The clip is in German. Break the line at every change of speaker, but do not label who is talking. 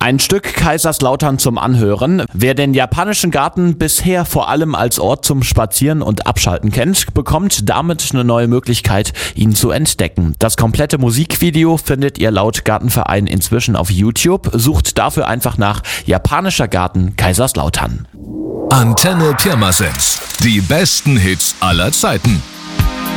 Ein Stück Kaiserslautern zum Anhören. Wer den japanischen Garten bisher vor allem als Ort zum Spazieren und Abschalten kennt, bekommt damit eine neue Möglichkeit, ihn zu entdecken. Das komplette Musikvideo findet ihr laut Gartenverein inzwischen auf YouTube. Sucht dafür einfach nach Japanischer Garten Kaiserslautern.
Antenne Pirmasens. Die besten Hits aller Zeiten.